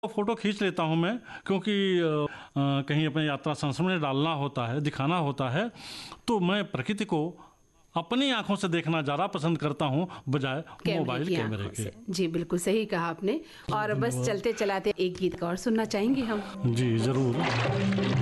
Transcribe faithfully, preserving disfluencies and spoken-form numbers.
Photo खींच लेता हूँ मैं, क्योंकि अ, अ, कहीं अपनी यात्रा संस्मरण में डालना होता है, दिखाना होता है, तो मैं प्रकृति को अपनी आँखों से देखना ज़्यादा पसंद करता हूँ बजाय कैमरे मोबाइल की कैमरे आंखों के। से। जी, बिल्कुल सही कहा आपने। और बस चलते-चलाते एक गीत और सुनना चाहेंगे हम। जी, ज़रूर।